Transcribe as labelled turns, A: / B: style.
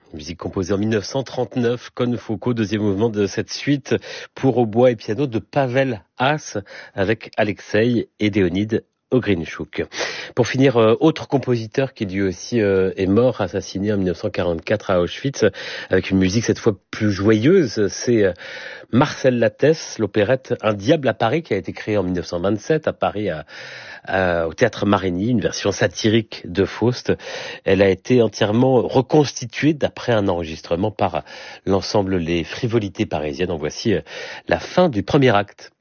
A: Musique composée en 1939, Con Foucault, deuxième mouvement de cette suite pour hautbois et piano de Pavel Haas avec Alexei et Léonid Ogrinchuk. Pour finir, autre compositeur qui lui aussi est mort, assassiné en 1944 à Auschwitz, avec une musique cette fois plus joyeuse, c'est Marcel Lattès, l'opérette Un diable à Paris, qui a été créée en 1927 à Paris au Théâtre Marigny, une version satirique de Faust. Elle a été entièrement reconstituée d'après un enregistrement par l'ensemble Les Frivolités Parisiennes. En voici la fin du premier acte.